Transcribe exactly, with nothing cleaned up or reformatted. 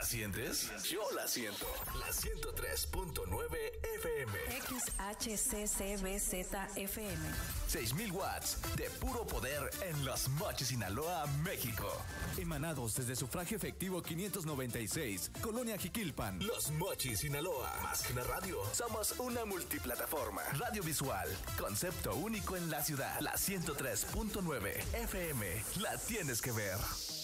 sientes? Yo la siento. La ciento tres punto nueve F M. X H C C B Z F M. seis mil watts de puro poder en Los Mochis, Sinaloa, México. Emanados desde sufragio efectivo quinientos noventa y seis, Colonia Jiquilpan. Los Mochis, Sinaloa. Más que una radio, somos una multiplataforma. Radio visual, concepto único en la ciudad. La ciento tres punto nueve F M. La tienes que ver.